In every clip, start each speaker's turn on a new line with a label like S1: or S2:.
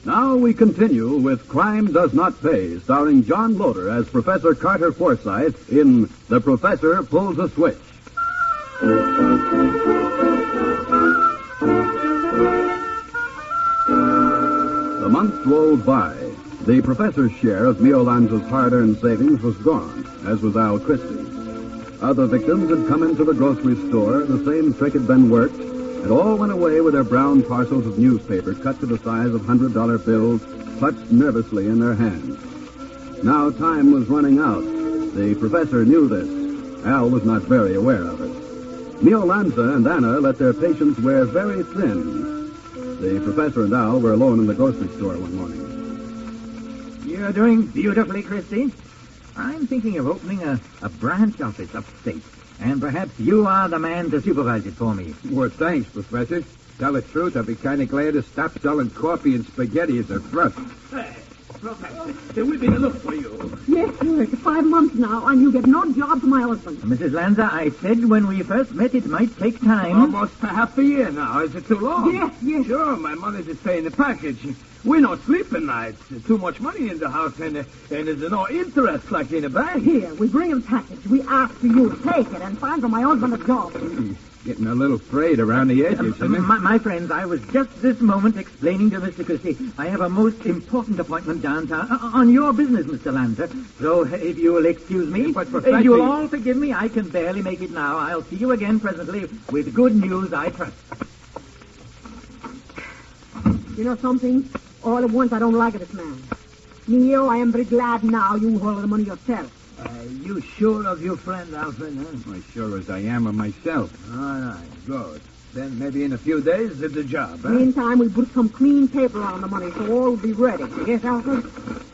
S1: Now we continue with Crime Does Not Pay, starring John Loder as Professor Carter Forsyth in The Professor Pulls a Switch. The months rolled by. The professor's share of Mio Lanza's hard-earned savings was gone, as was Al Christie's. Other victims had come into the grocery store, the same trick had been worked, and all went away with their brown parcels of newspaper cut to the size of $100 bills, clutched nervously in their hands. Now time was running out. The professor knew this. Al was not very aware of it. Mio Lanza and Anna let their patience wear very thin. The professor and Al were alone in the grocery store one morning.
S2: You're doing beautifully, Christy. I'm thinking of opening a branch office upstate, and perhaps you are the man to supervise it for me.
S3: Well, thanks, Professor. Tell the truth, I'd be kind of glad to stop selling coffee and spaghetti as a thrust.
S4: Hey, Professor, we've been looking for you.
S5: Yes, sir. It's 5 months now, and you get no job to my husband.
S2: Mrs. Lanza, I said when we first met it might take time.
S4: Almost half a year now. Is it too long?
S5: Yes.
S4: Sure, my money's just paying the package. We don't sleep at night. There's too much money in the house, and there's no interest like in a bank.
S5: Here, we bring him package. We ask for you to take it and find for my husband a job.
S3: Getting a little frayed around the edges, isn't it?
S2: My friends, I was just this moment explaining to Mr. Christie I have a most important appointment downtown on your business, Mr. Lanza. So if you will excuse me,
S3: But Professor,
S2: if you'll all forgive me, I can barely make it now. I'll see you again presently with good news, I trust.
S5: You know something? All at once, I don't like this man. Neo, I am very glad now you hold the money yourself.
S4: You sure of your friend, Alfred, huh?
S3: As sure as I am of myself.
S4: All right, good. Then maybe in a few days, it's a job, huh?
S5: Meantime, we put some clean paper on the money, so all will be ready. Yes, Alfred?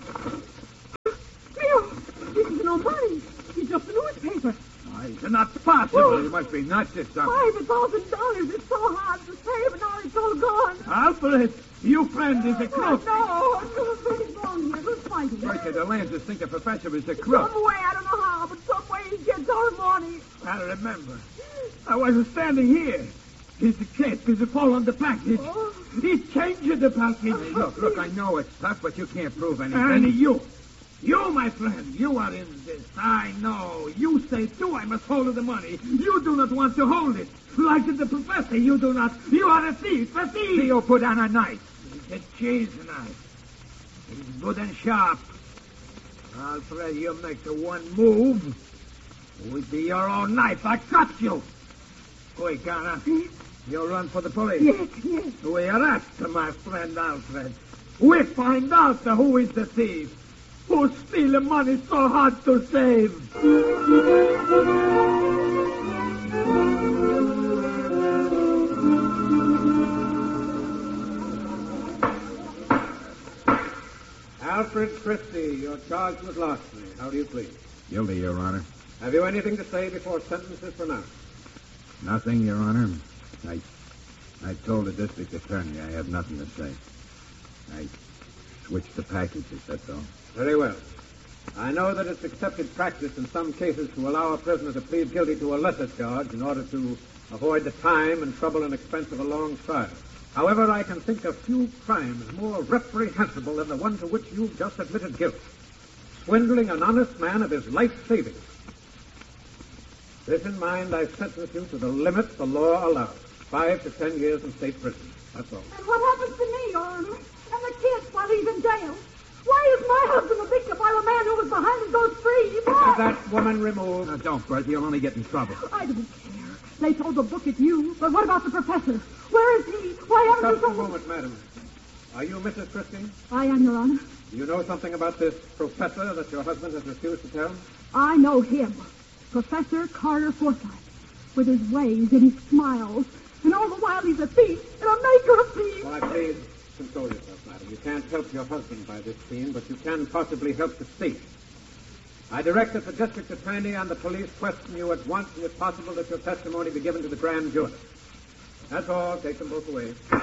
S5: Neo, this is no money. It's just a newspaper.
S4: It's not possible. You must be nuts or something.
S5: $5,000. It's so hard to save, and now it's all gone.
S4: Alfred, your friend is a crook.
S5: No, who's wrong here? Who's fighting?
S3: Right, the Lancers think the professor is a crook.
S5: Some way, I don't know how, but some way he gets our money.
S4: I remember. I was standing here. He's a kid. He's a fall on the package.
S5: Oh.
S4: He changed the package.
S3: Hey, look, I know it's tough, but you can't prove anything.
S4: And you, my friend, you are in this. I know. You say, too, I must hold the money. You do not want to hold it. Like the professor, you do not. You are a thief, a thief.
S3: Theo put on a knife.
S4: It's a cheese knife. It's good and sharp. Alfred, you make the one move. With your own knife, I cut you. Quick, Anna. You run for the police.
S5: Yes.
S4: We arrest my friend Alfred. We find out who is the thief. Who steal the money so hard to save.
S6: Alfred Christie, you're charged with larceny. How do you plead?
S3: Guilty, Your Honor.
S6: Have you anything to say before sentence is pronounced?
S3: Nothing, Your Honor. I told the district attorney I have nothing to say. I switched the packages, that's all.
S6: Very well. I know that it's accepted practice in some cases to allow a prisoner to plead guilty to a lesser charge in order to avoid the time and trouble and expense of a long trial. However, I can think of few crimes more reprehensible than the one to which you've just admitted guilt. Swindling an honest man of his life savings. This in mind, I sentence you to the limit the law allows. 5 to 10 years in state prison. That's all.
S5: And what happens to me, Your Honor? And the kid while he's in jail? Why is my husband a victim while a man who was behind him goes free? Why?
S6: Have that woman removed.
S3: Now, don't, Bertha. You'll only get in trouble.
S5: I don't care. They told the book at you, but what about the professor? Where is he? Why haven't
S6: Just
S5: you
S6: a
S5: told...
S6: moment, madam. Are you Mrs. Christie?
S5: I am, Your Honor.
S6: Do you know something about this professor that your husband has refused to tell?
S5: I know him. Professor Carter Forsyth. With his ways and his smiles. And all the while he's a thief and a maker of thieves.
S6: Well, I plead, console yourself, madam. You can't help your husband by this scene, but you can possibly help the state. I direct that the district attorney and the police question you at once, and if possible, that your testimony be given to the grand jury. That's all. Take them both away.